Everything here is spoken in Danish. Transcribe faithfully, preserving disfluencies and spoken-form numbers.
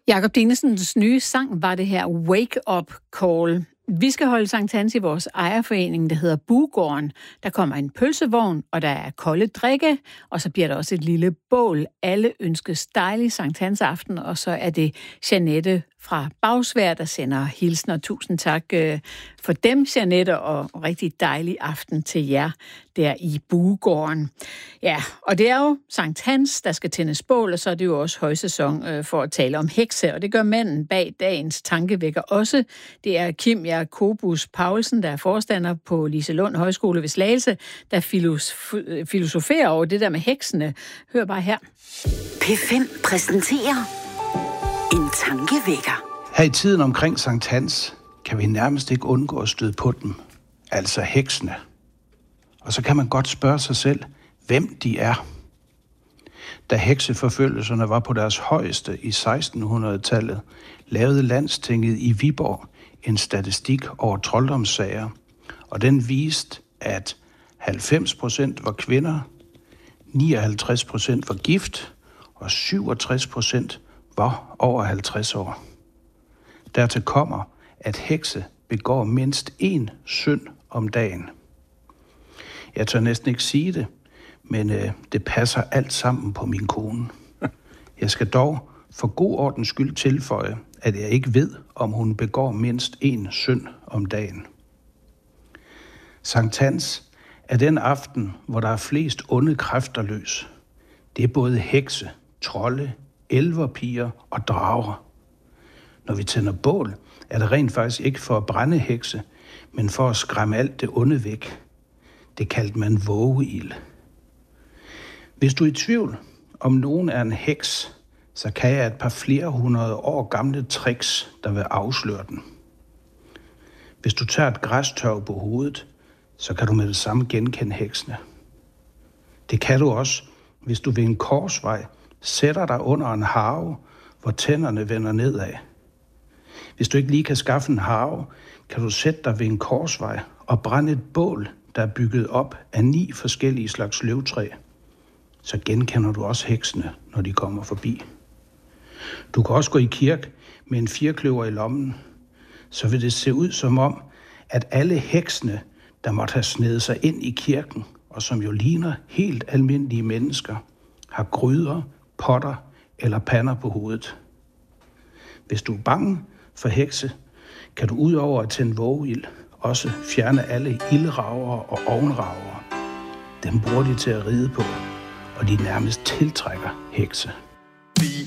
Jakob Dinesens nye sang var det her Wake Up Call. Vi skal holde Sankt Hans i vores ejerforening, der hedder Buegården. Der kommer en pølsevogn, og der er kolde drikke, og så bliver der også et lille bål. Alle ønskes dejlig Sankt Hans aften, og så er det Jeanette fra Bagsværd, der sender hilsner. Tusind tak for dem, Jeanette, og rigtig dejlig aften til jer der i Buegården. Ja, og det er jo Sankt Hans, der skal tændes bål, og så er det jo også højsæson for at tale om hekse, og det gør manden bag dagens tankevækker også. Det er Kim Jacobus Paulsen, der er forstander på Liselund Højskole ved Slagelse, der filosof- filosoferer over det der med heksene. Hør bare her. P fem præsenterer en tankevækker. Her i tiden omkring Sankt Hans kan vi nærmest ikke undgå at støde på dem, altså heksene. Og så kan man godt spørge sig selv, hvem de er. Da hekseforfølgelserne var på deres højeste i sekstenhundredetallet, lavede Landstinget i Viborg en statistik over trolddomssager, og den viste, at halvfems procent var kvinder, nioghalvtreds procent var gift, og syvogtres procent var over halvtreds år. Dertil kommer, at hekse begår mindst én synd om dagen. Jeg tør næsten ikke sige det, men øh, det passer alt sammen på min kone. Jeg skal dog for god ordens skyld tilføje, at jeg ikke ved, om hun begår mindst én synd om dagen. Sankt Hans er den aften, hvor der er flest onde kræfter løs. Det er både hekse, trolde, elverpiger og drager. Når vi tænder bål, er det rent faktisk ikke for at brænde hekse, men for at skræmme alt det onde væk. Det kaldte man vågeild. Hvis du er i tvivl, om nogen er en heks, så kan jeg et par flere hundrede år gamle tricks, der vil afsløre den. Hvis du tager et græstørv på hovedet, så kan du med det samme genkende heksene. Det kan du også, hvis du ved en korsvej sætter dig under en harve, hvor tænderne vender nedad. Hvis du ikke lige kan skaffe en harve, kan du sætte dig ved en korsvej og brænde et bål, der er bygget op af ni forskellige slags løvtræ. Så genkender du også heksene, når de kommer forbi. Du kan også gå i kirke med en firkløver i lommen, så vil det se ud som om, at alle heksene, der måtte have snedet sig ind i kirken, og som jo ligner helt almindelige mennesker, har gryder, potter eller pander på hovedet. Hvis du er bange for hekse, kan du udover at tænde vågeild også fjerne alle ildravere og ovnravere. Dem bruger de til at ride på, og de nærmest tiltrækker hekse. Vi